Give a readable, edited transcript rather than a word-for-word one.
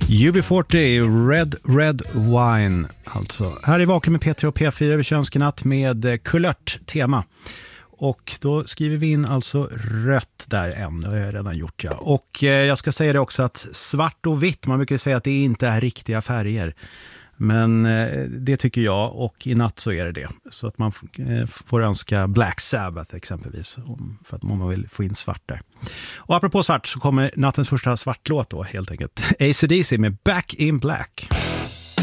UB40, Red Wine alltså. Här är Vaken med P3 och P4 vid Könskenatt med kulört tema. Och då skriver vi in alltså rött där än, det har jag redan gjort ja. Och jag ska säga det också att svart och vitt, man brukar säga att det inte är riktiga färger. Men det tycker jag, och i natt så är det det. Så att man får önska Black Sabbath exempelvis, för att man vill få in svart där. Och apropå svart så kommer nattens första svartlåt då helt enkelt. AC/DC med Back in Black.